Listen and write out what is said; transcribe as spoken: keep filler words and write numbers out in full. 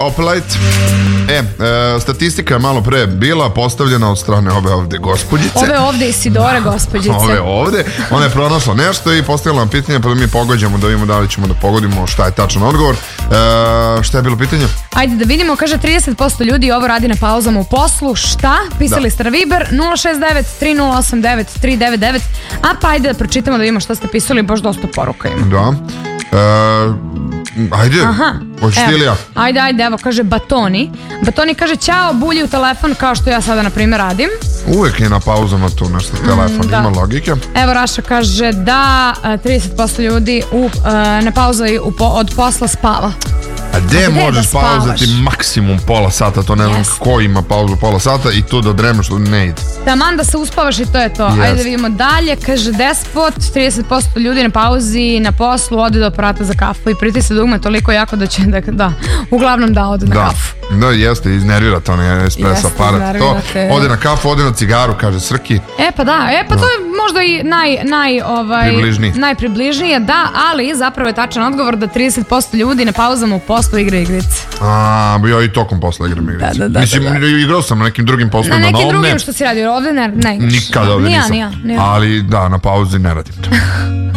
Opelite. E, e, statistika je malo pre bila postavljena od strane ove ovde gospođice. Ove ovde Isidore gospođice. Ove ovde. Ona je pronašla nešto i postavila nam pitanje, pa da mi pogađamo, da vidimo da li ćemo da pogodimo šta je tačan odgovor. E, šta je bilo pitanje? Ajde da vidimo, kaže trideset posto ljudi ovo radi na pauzama u poslu. Šta? Pisali ste na Viber nula šest devet tri nula osam devet tri devet devet. A pa ajde da pročitamo da vidimo šta ste pisali, baš dosta poruka ima. Da. E, ajde, hoćeš ti ili ja? Ajde, ajde, evo, kaže Batoni. Batoni kaže, ćao, bulji u telefon, kao što ja sada, na primjer, radim. Uvijek je na pauzama tu nešto telefon, mm, ima logike. Evo, Raša kaže da trideset posto ljudi u, na pauzi u, od posla spava. A gde možeš da pauzati maksimum pola sata, to ne znam ko ima pauzu pola sata i tu da dremaš, to ne ide. Taman da se uspavaš i to je to. Yes. Ajde da vidimo dalje, kaže Despot, trideset posto ljudi na pauzi, na poslu, ode do aparata za kafu i pritisne dugme toliko jako da će, da, da uglavnom da ode na da. kafu. Da, jeste, iznervira to, ne espresso aparat. To, ode na kafu, ode na cigaru, kaže Srki. E pa da, e pa da. To je možda i naj, naj, ovaj, približniji. najpribližnije, da, ali zapravo je tačan odgovor da trideset posto ljudi na pauzama u poslu igra igrice. A, ja i tokom posla igram igrice. Da, da, da, Mislim, da, da. igrao sam na nekim drugim poslom. Na nekim drugim što si radio, ovdje ne, ne igraš. Nikada ovdje nija, nisam. Nija, nija. Ali da, na pauzi ne radim to.